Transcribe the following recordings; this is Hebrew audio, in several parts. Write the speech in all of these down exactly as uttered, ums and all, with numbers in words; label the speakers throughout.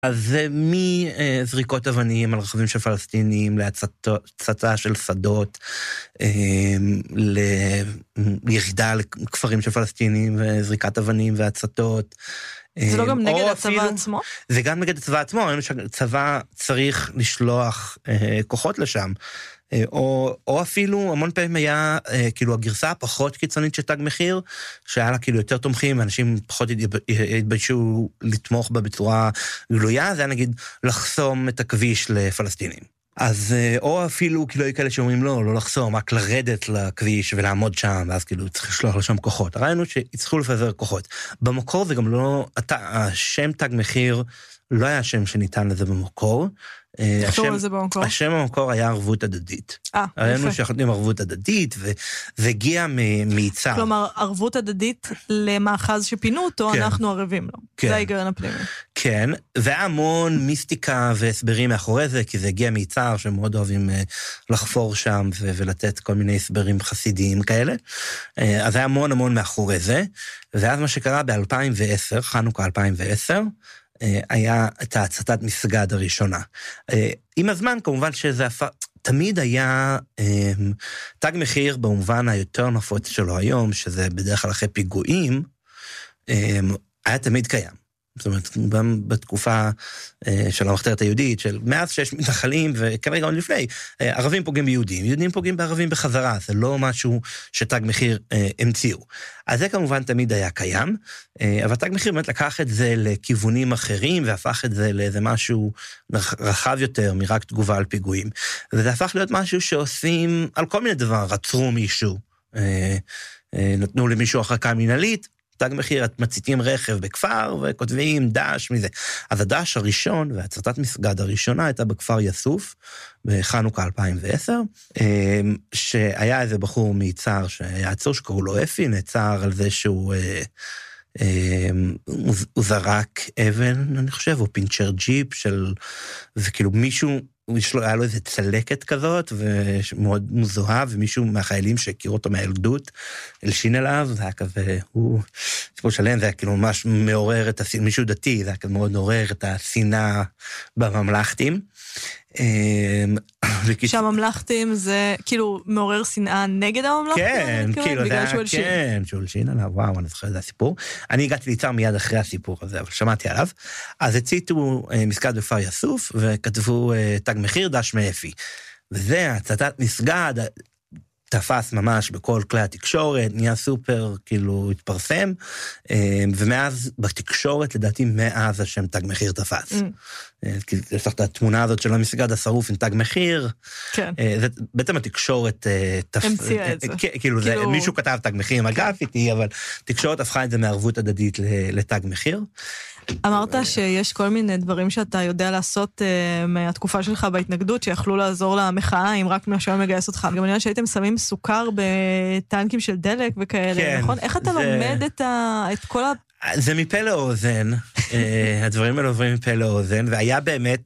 Speaker 1: אז מזריקות אבנים על רכבים של פלסטינים, להצתה של שדות, לירידה לכפרים של פלסטינים, וזריקת אבנים והצתות.
Speaker 2: זה לא גם נגד הצבא עצמו?
Speaker 1: זה גם נגד הצבא עצמו, הצבא צריך לשלוח כוחות לשם. או, או אפילו המון פעמים היה כאילו הגרסה הפחות קיצונית של תג מחיר, שהיה לה כאילו יותר תומכים, אנשים פחות התביישו לתמוך בה בצורה גלויה, זה היה נגיד לחסום את הכביש לפלסטינים. אז או אפילו כאילו כאלה שאומרים לא, לא לחסום, רק לרדת לכביש ולעמוד שם, ואז כאילו צריך לשלוח לשם כוחות. ראינו שיצטרכו לפזר כוחות. במקור זה גם לא, השם תג מחיר לא היה השם שניתן לזה במקור,
Speaker 2: השם,
Speaker 1: השם המקור היה ערבות הדדית.
Speaker 2: אה,
Speaker 1: ראינו שיכולים ערבות הדדית, וזה הגיע מיצר.
Speaker 2: כלומר, ערבות הדדית למאחז שפינו אותו, כן. אנחנו ערבים לו.
Speaker 1: כן.
Speaker 2: זה ההיגיון הפנימי.
Speaker 1: כן, והמון מיסטיקה והסברים מאחורי זה, כי זה הגיע מיצר שמאוד אוהבים לחפור שם, ולתת כל מיני הסברים חסידיים כאלה. אז היה המון המון מאחורי זה, ואז מה שקרה ב-אלפיים ועשר, חנוכה אלפיים ועשר, היה את ההצתת מסגד הראשונה. עם הזמן, כמובן שזה תמיד היה תג מחיר במובן היותר נפוץ שלו היום, שזה בדרך כלל אחרי פיגועים, היה תמיד קיים. זאת אומרת, גם בתקופה של המחתרת היהודית, של מאז שיש מתנחלים, וכנראה גם לפני, ערבים פוגעים ביהודים, יהודים פוגעים בערבים בחזרה, זה לא משהו שתג מחיר המציאו. אז זה כמובן תמיד היה קיים, אבל תג מחיר באמת לקח את זה לכיוונים אחרים, והפך את זה לאיזה משהו רחב יותר מרק תגובה על פיגועים. וזה הפך להיות משהו שעושים על כל מיני דבר, רצרו מישהו, נתנו למישהו הרחקה מינהלית, תג מחיר, מציתים רכב בכפר, וכותבים דש מזה. אז הדש הראשון, והצתת מסגד הראשונה, הייתה בכפר יסוף, בחנוכה אלפיים ועשר, שהיה איזה בחור מיצר, שהיה עצור שקראו לו אפי, נעצר על זה שהוא הוא זרק אבן, אני חושב, או פינצ'ר ג'יפ, של, וכאילו מישהו, היה לו איזה צלקת כזאת, ומאוד מזוהה, ומישהו מהחיילים שהכיר אותו מהילדות, הלשין אליו, זה היה כזה, הוא, סיפור שלם, זה היה כאילו ממש מעורר את השנאה, מישהו דתי, זה היה כזה מאוד מעורר את השנאה בממלכתים.
Speaker 2: שהממלכתים זה כאילו מעורר שנאה נגד הממלכתים?
Speaker 1: כן, כאילו זה היה, כן, שהוא הלשין עליו, וואו, אני זוכר, זה הסיפור. אני הגעתי ליצר מיד אחרי הסיפור הזה, אבל שמעתי עליו. אז הציתו מסגד בכפר יסוף, וכתבו תג מחיר דש מאפי. וזה, הצתת מסגד, תפס ממש בכל כלי התקשורת, נהיה סופר, כאילו, התפרסם, ומאז בתקשורת, לדעתי, מאז השם תג מחיר תפס. כי יש לך את התמונה הזאת של המסגד השרוף עם תג מחיר,
Speaker 2: כן.
Speaker 1: בעצם התקשורת
Speaker 2: המציאה את זה.
Speaker 1: כאילו, מישהו כתב תג מחיר עם הגרפיטי, אבל תקשורת הפכה את זה מערבות הדדית לתג מחיר.
Speaker 2: אמרת שיש כל מיני דברים שאתה יודע לעשות מהתקופה שלך בהתנגדות, שיכלו לעזור למחאה, אם רק משהו מגייס אותך. גם אני יודעת שהייתם שמים סוכר בטנקים של דלק וכאלה, נכון? איך אתה לומד את כל ה...
Speaker 1: זה מפה לאוזן, הדברים האלה עוברים מפה לאוזן, והיה באמת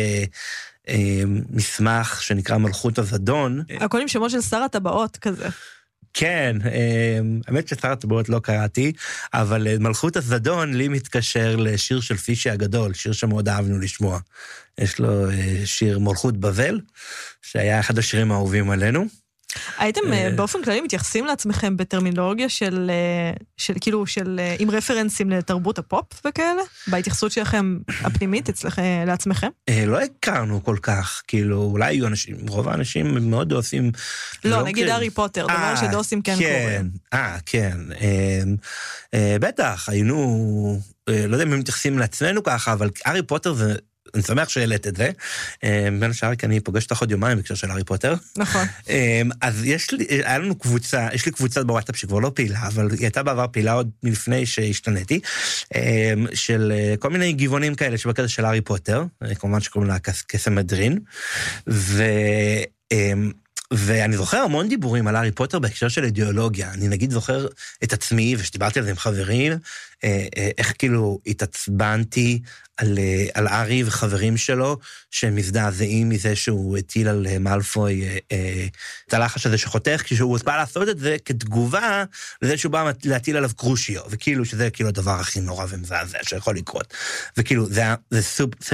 Speaker 1: מסמך שנקרא מלכות הזדון.
Speaker 2: הכל עם שמות של שר הטבעות כזה.
Speaker 1: כן, האמת ששר הטבעות לא קראתי, אבל מלכות הזדון לי מתקשר לשיר של פישי הגדול, שיר שמאוד אהבנו לשמוע. יש לו שיר מלכות בבל, שהיה אחד השירים האהובים עלינו.
Speaker 2: הייתם באופן כללי מתייחסים לעצמכם בטרמינולוגיה של, של כאילו, של, עם רפרנסים לתרבות הפופ וכאלה? בהתייחסות שלכם הפנימית אצלכם, לעצמכם?
Speaker 1: לא הכרנו כל כך, כאילו, אולי היו אנשים, רוב האנשים מאוד עושים...
Speaker 2: לא, נגיד הארי פוטר, דבר שדוסים כן קוראים.
Speaker 1: אה, כן. בטח, היינו, לא יודע אם הם מתייחסים לעצמנו ככה, אבל הארי פוטר זה... אני שמח שהעלית את זה, בין השאר כי אני פוגש אותך עוד יומיים בקשר של הארי פוטר.
Speaker 2: נכון.
Speaker 1: אז יש לי, היה לנו קבוצה, יש לי קבוצה בוואטסאפ שכבר לא פעילה, אבל היא הייתה בעבר פעילה עוד מלפני שהשתניתי, של כל מיני גבעונים כאלה שבקטע של הארי פוטר, כמובן שקוראים לה קסם מדרין, ו... ואני זוכר המון דיבורים על הארי פוטר בהקשר של אידיאולוגיה. אני נגיד זוכר את עצמי, ושדיברתי על זה עם חברים, איך כאילו התעצבנתי על, על הארי וחברים שלו, שהם מזדעזעים מזה שהוא הטיל על מאלפוי את הלחש הזה שחותך, כשהוא בא לעשות את זה כתגובה לזה שהוא בא להטיל עליו קרושיו, וכאילו שזה כאילו הדבר הכי נורא ומזעזע שיכול לקרות. וכאילו זה, זה סופ...